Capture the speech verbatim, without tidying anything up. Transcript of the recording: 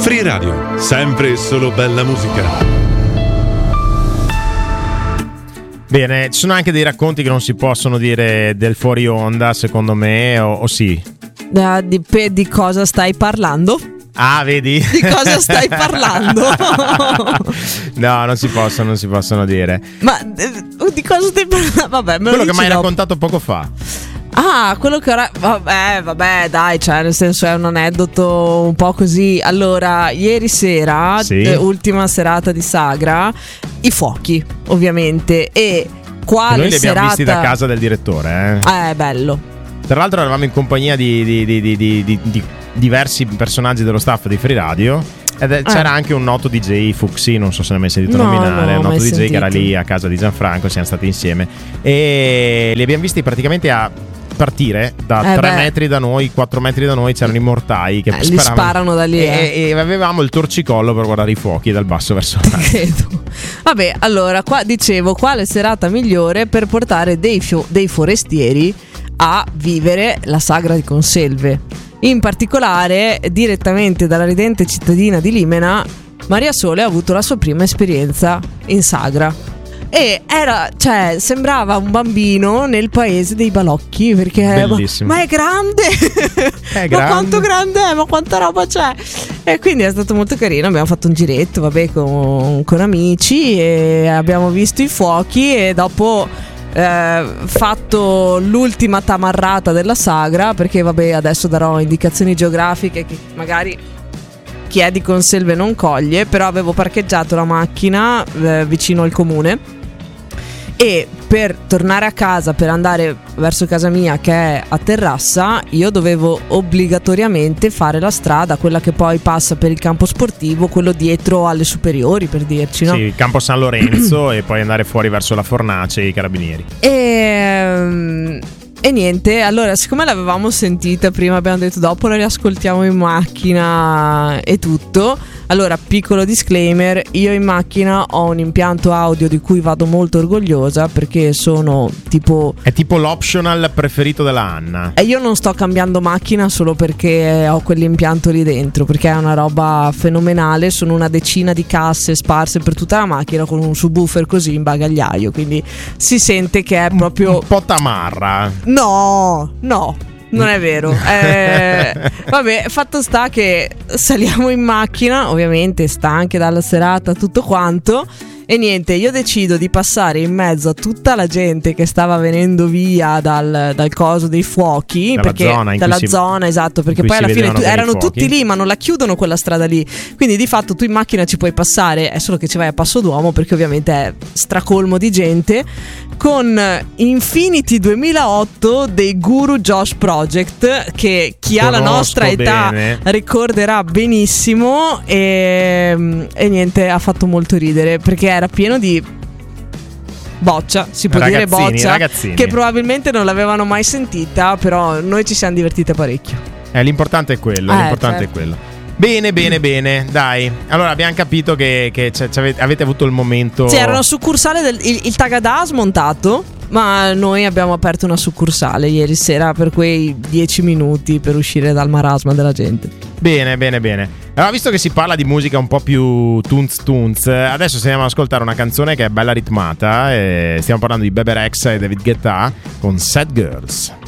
Free Radio, sempre e solo bella musica. Bene, ci sono anche dei racconti che non si possono dire del fuori onda, secondo me, o, o sì? Uh, di, di cosa stai parlando? Ah, vedi? Di cosa stai parlando? No, non si possono, non si possono dire. Ma eh, di cosa stai parlando? Vabbè, me quello lo che mi hai dopo. raccontato poco fa. Ah, quello che ora. Vabbè, vabbè, dai, cioè, nel senso è un aneddoto un po' così. Allora, ieri sera, sì. eh, ultima serata di Sagra, i fuochi, ovviamente. E quale e noi li abbiamo serata... visti da casa del direttore, eh? Eh, bello. Tra l'altro eravamo in compagnia di, di, di, di, di, di, di diversi personaggi dello staff di Free Radio. Ed eh. c'era anche un noto D J, Fuxi, non so se ne hai mai sentito no, nominare, no, un noto D J sentito. che era lì a casa di Gianfranco, siamo stati insieme e li abbiamo visti praticamente a partire da eh tre beh. metri da noi, quattro metri da noi c'erano i mortai che eh, li sparano da lì e, eh. e avevamo il torcicollo per guardare i fuochi dal basso verso l'alto. Vabbè, allora qua dicevo quale serata migliore per portare dei, fio- dei forestieri a vivere la Sagra di Conselve. In particolare, direttamente dalla ridente cittadina di Limena, Maria Sole ha avuto la sua prima esperienza in Sagra. E era, cioè, sembrava un bambino nel paese dei balocchi, perché bellissimo. Ma è grande! È ma grande. quanto grande è? Ma quanta roba c'è? E quindi è stato molto carino. Abbiamo fatto un giretto, vabbè, con, con amici e abbiamo visto i fuochi e dopo eh, fatto l'ultima tamarrata della Sagra, perché vabbè, adesso darò indicazioni geografiche che magari chi è di Conselve non coglie, però avevo parcheggiato la macchina eh, vicino al comune e per tornare a casa, per andare verso casa mia che è a Terrassa, io dovevo obbligatoriamente fare la strada, quella che poi passa per il campo sportivo, quello dietro alle superiori, per dirci, no? Sì, campo San Lorenzo e poi andare fuori verso la Fornace e i Carabinieri. E... E niente, allora siccome l'avevamo sentita prima, abbiamo detto dopo la riascoltiamo in macchina e tutto. Allora, piccolo disclaimer, io in macchina ho un impianto audio di cui vado molto orgogliosa, perché sono tipo... È tipo l'optional preferito della Anna. E io non sto cambiando macchina solo perché ho quell'impianto lì dentro, perché è una roba fenomenale. Sono una decina di casse sparse per tutta la macchina con un subwoofer così in bagagliaio, quindi si sente che è proprio... Un po' tamarra. No, no, non è vero. Eh, vabbè, fatto sta che saliamo in macchina, ovviamente stanche dalla serata, tutto quanto. E niente, io decido di passare in mezzo a tutta la gente che stava venendo via dal, dal coso dei fuochi, dalla perché zona in dalla cui si, zona, esatto, perché poi alla fine tu, erano tutti lì, ma non la chiudono quella strada lì. Quindi di fatto tu in macchina ci puoi passare, è solo che ci vai a passo d'uomo, perché ovviamente è stracolmo di gente, con Infinity duemilaotto dei Guru Josh Project, che chi Conosco ha la nostra età bene. ricorderà benissimo. E, e niente, ha fatto molto ridere, perché era pieno di boccia, si può ragazzini, dire boccia, ragazzini. che probabilmente non l'avevano mai sentita, però noi ci siamo divertite parecchio. Eh, l'importante è quello, Eh, l'importante certo. è quello. Bene, bene, bene, dai. Allora abbiamo capito che, che c'è, c'è, avete avuto il momento. Sì, era una succursale del il, il Tagada ha smontato, ma noi abbiamo aperto una succursale ieri sera per quei dieci minuti per uscire dal marasma della gente. Bene, bene, bene. Allora, visto che si parla di musica un po' più tunz tunz, adesso stiamo ad ascoltare una canzone che è bella ritmata. E stiamo parlando di Bebe Rexha e David Guetta con Sad Girls.